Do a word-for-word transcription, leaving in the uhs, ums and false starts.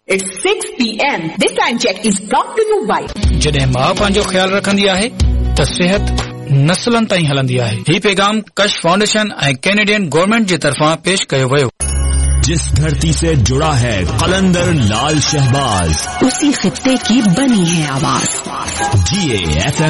It's six p m This time check is brought to you by जॾहिं मां पंहिंजो ख्याल रखंदी आहे त सिहत नस्लनि ताईं हलंदी आहे। ही पैगाम कश फाउंडेशन ऐं कैनेडियन गवर्नमेंट जे तरफ़ां पेश कयो वियो। जिस धरती से जुड़ा है कलंदर लाल शहबाज, उसी खित्ते की बनी है आवाज। जी ए एफ एम